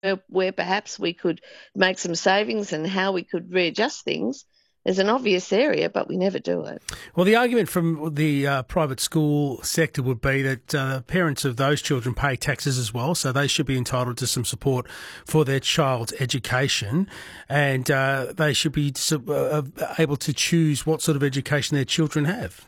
where perhaps we could make some savings and how we could readjust things. There's an obvious area, but we never do it. Well, the argument from the private school sector would be that parents of those children pay taxes as well, so they should be entitled to some support for their child's education, and they should be able to choose what sort of education their children have.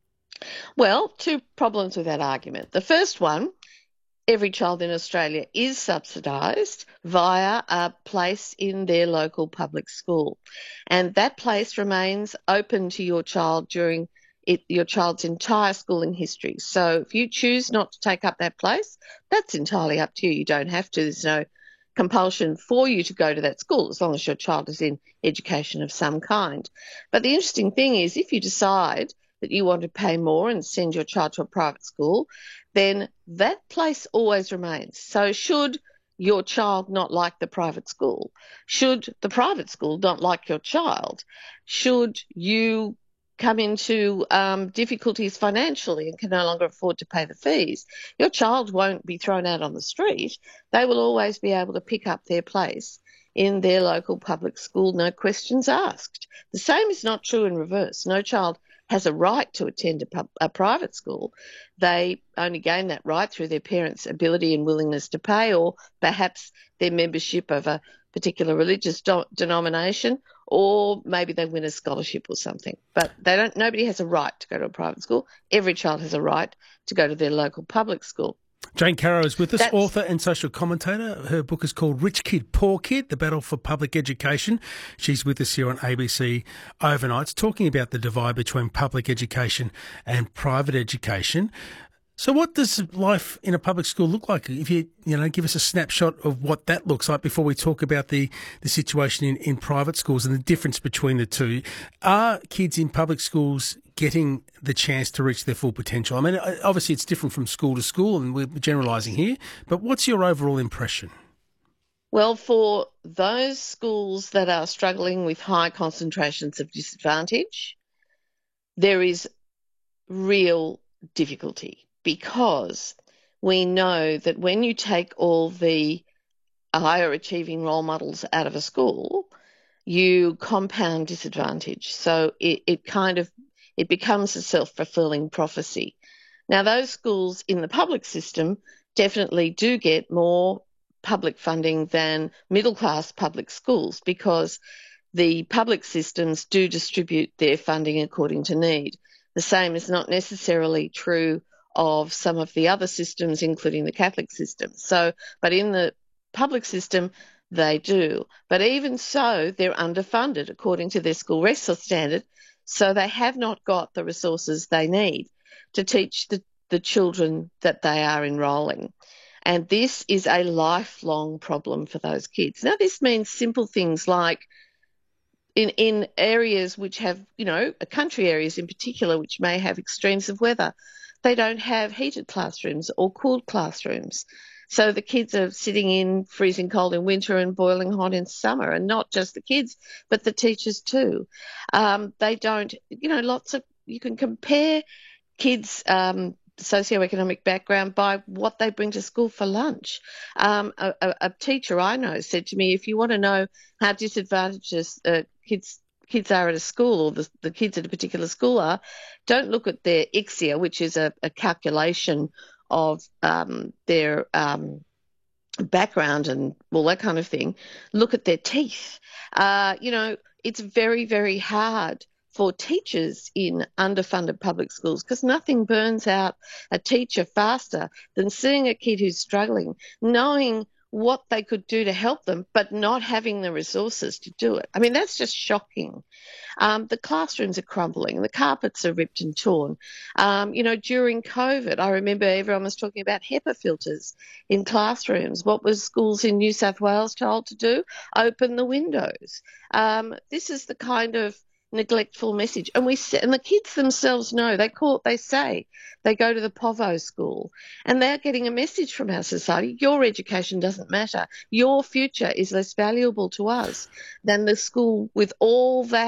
Well, two problems with that argument. The first one, every child in Australia is subsidised via a place in their local public school. And that place remains open to your child during your child's entire schooling history. So if you choose not to take up that place, that's entirely up to you. You don't have to. There's no compulsion for you to go to that school as long as your child is in education of some kind. But the interesting thing is if you decide that you want to pay more and send your child to a private school, then that place always remains. So should your child not like the private school, should the private school not like your child, should you come into difficulties financially and can no longer afford to pay the fees, your child won't be thrown out on the street. They will always be able to pick up their place in their local public school, no questions asked. The same is not true in reverse. No child has a right to attend a private school. They only gain that right through their parents' ability and willingness to pay, or perhaps their membership of a particular religious denomination, or maybe they win a scholarship or something. But nobody has a right to go to a private school. Every child has a right to go to their local public school. Jane Caro is with us, author and social commentator. Her book is called Rich Kid, Poor Kid, The Battle for Public Education. She's with us here on ABC Overnights, talking about the divide between public education and private education. So what does life in a public school look like? If you give us a snapshot of what that looks like before we talk about the situation in private schools and the difference between the two. Are kids in public schools getting the chance to reach their full potential? I mean, obviously it's different from school to school, and we're generalising here, but what's your overall impression? Well, for those schools that are struggling with high concentrations of disadvantage, there is real difficulty, because we know that when you take all the higher achieving role models out of a school, you compound disadvantage. So it becomes a self-fulfilling prophecy. Now, those schools in the public system definitely do get more public funding than middle-class public schools, because the public systems do distribute their funding according to need. The same is not necessarily true of some of the other systems, including the Catholic system. But in the public system, they do. But even so, they're underfunded according to their school resource standard, so they have not got the resources they need to teach the children that they are enrolling. And this is a lifelong problem for those kids. Now, this means simple things like in areas which have, country areas in particular, which may have extremes of weather, they don't have heated classrooms or cooled classrooms. So the kids are sitting in freezing cold in winter and boiling hot in summer, and not just the kids, but the teachers too. They don't, you can compare kids' socioeconomic background by what they bring to school for lunch. A teacher I know said to me, if you want to know how disadvantaged kids are at a school, or the kids at a particular school are, don't look at their ICSEA, which is a calculation of their background and all that kind of thing. Look at their teeth. It's very, very hard for teachers in underfunded public schools, because nothing burns out a teacher faster than seeing a kid who's struggling, knowing what they could do to help them, but not having the resources to do it. I mean, that's just shocking. The classrooms are crumbling. The carpets are ripped and torn. During COVID, I remember everyone was talking about HEPA filters in classrooms. What was schools in New South Wales told to do? Open the windows. This is the kind of neglectful message. And the kids themselves know. They say they go to the Povo school, and they're getting a message from our society: your education doesn't matter. Your future is less valuable to us than the school with all that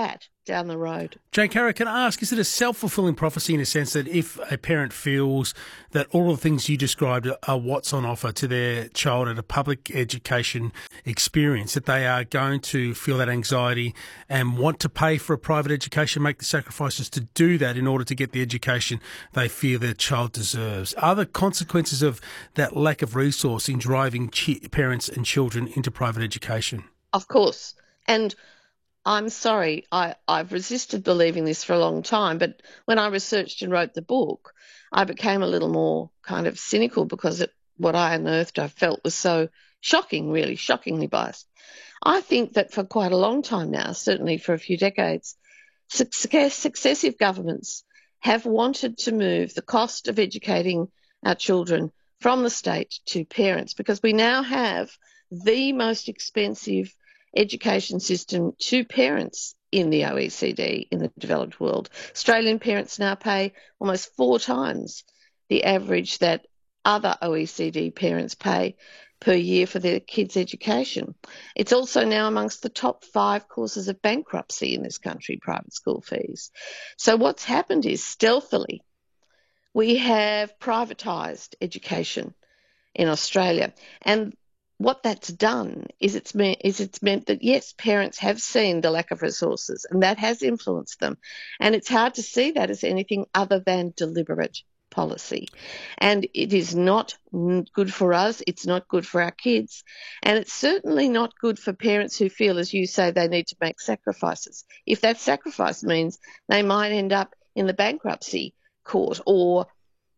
down the road. Jane Caro, can I ask, is it a self-fulfilling prophecy in a sense that if a parent feels that all of the things you described are what's on offer to their child at a public education experience, that they are going to feel that anxiety and want to pay for a private education, make the sacrifices to do that in order to get the education they feel their child deserves? Are the consequences of that lack of resource in driving parents and children into private education? Of course. And I'm sorry, I've resisted believing this for a long time, but when I researched and wrote the book, I became a little more kind of cynical because what I unearthed I felt was so shocking, really shockingly biased. I think that for quite a long time now, certainly for a few decades, successive governments have wanted to move the cost of educating our children from the state to parents, because we now have the most expensive education system to parents in the OECD, in the developed world. Australian parents now pay almost 4 times the average that other OECD parents pay per year for their kids' education. It's also now amongst the top 5 causes of bankruptcy in this country, private school fees. So what's happened is, stealthily, we have privatised education in Australia. And what that's done is it's meant that, yes, parents have seen the lack of resources and that has influenced them. And it's hard to see that as anything other than deliberate policy. And it is not good for us. It's not good for our kids. And it's certainly not good for parents who feel, as you say, they need to make sacrifices. If that sacrifice means they might end up in the bankruptcy court or,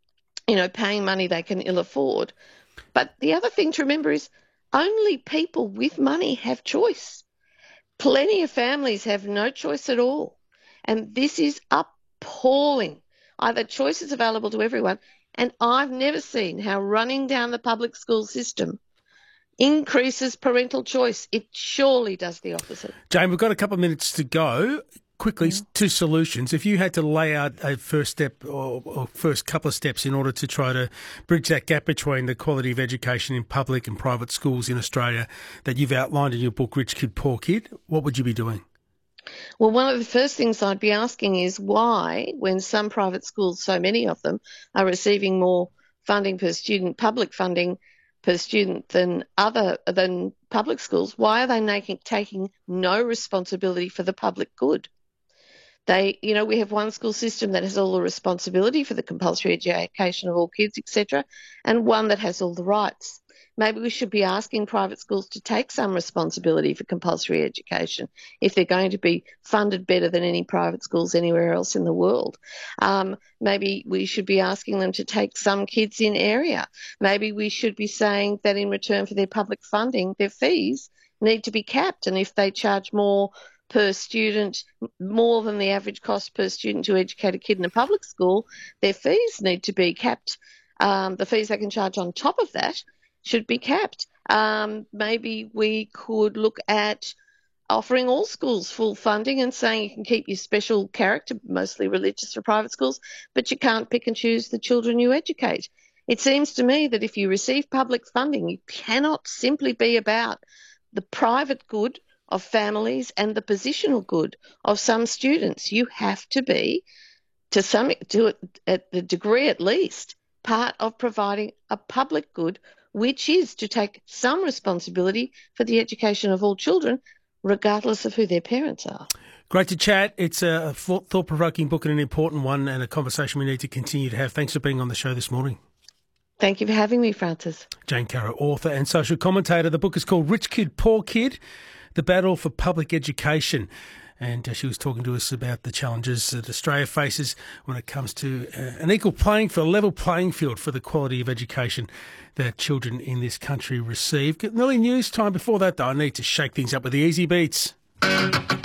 paying money they can ill afford. But the other thing to remember is, only people with money have choice. Plenty of families have no choice at all. And this is appalling. Either choice is available to everyone, and I've never seen how running down the public school system increases parental choice. It surely does the opposite. Jane, we've got a couple of minutes to go. Quickly, 2 solutions. If you had to lay out a first step or first couple of steps in order to try to bridge that gap between the quality of education in public and private schools in Australia that you've outlined in your book, Rich Kid, Poor Kid, what would you be doing? Well, one of the first things I'd be asking is why, when some private schools, so many of them, are receiving more funding per student, public funding per student than public schools, why are they taking no responsibility for the public good? We have one school system that has all the responsibility for the compulsory education of all kids, etc., and one that has all the rights. Maybe we should be asking private schools to take some responsibility for compulsory education if they're going to be funded better than any private schools anywhere else in the world. Maybe we should be asking them to take some kids in area. Maybe we should be saying that in return for their public funding, their fees need to be capped, and if they charge more per student, more than the average cost per student to educate a kid in a public school, their fees need to be capped. The fees they can charge on top of that should be capped. Maybe we could look at offering all schools full funding and saying you can keep your special character, mostly religious for private schools, but you can't pick and choose the children you educate. It seems to me that if you receive public funding, you cannot simply be about the private good of families and the positional good of some students. You have to be, at the degree at least, part of providing a public good, which is to take some responsibility for the education of all children, regardless of who their parents are. Great to chat. It's a thought-provoking book and an important one, and a conversation we need to continue to have. Thanks for being on the show this morning. Thank you for having me, Francis. Jane Caro, author and social commentator. The book is called Rich Kid, Poor Kid, The Battle for Public Education. And she was talking to us about the challenges that Australia faces when it comes to an equal playing field, a level playing field for the quality of education that children in this country receive. Nearly news time. Before that, though, I need to shake things up with the Easy Beats.